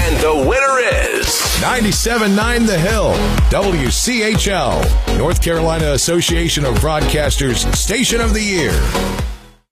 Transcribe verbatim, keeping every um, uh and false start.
And the winner is ninety-seven point nine The Hill, W C H L, North Carolina Association of Broadcasters Station of the Year.